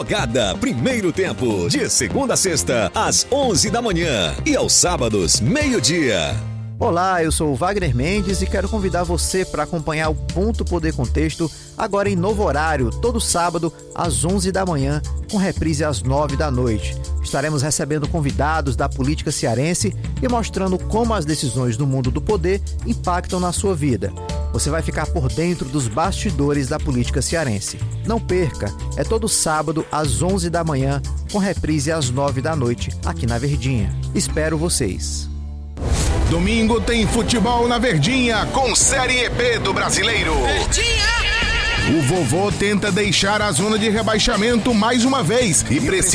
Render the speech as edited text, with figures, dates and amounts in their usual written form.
Jogada primeiro tempo, de segunda a sexta, às 11 da manhã e aos sábados, meio-dia. Olá, eu sou o Wagner Mendes e quero convidar você para acompanhar o Ponto Poder Contexto agora em novo horário, todo sábado às 11 da manhã, com reprise às 9 da noite. Estaremos recebendo convidados da política cearense e mostrando como as decisões no mundo do poder impactam na sua vida. Você vai ficar por dentro dos bastidores da política cearense. Não perca, é todo sábado às 11 da manhã, com reprise às 9 da noite, aqui na Verdinha. Espero vocês. Domingo tem futebol na Verdinha com Série EP do Brasileiro. Verdinha! O vovô tenta deixar a zona de rebaixamento mais uma vez e precisa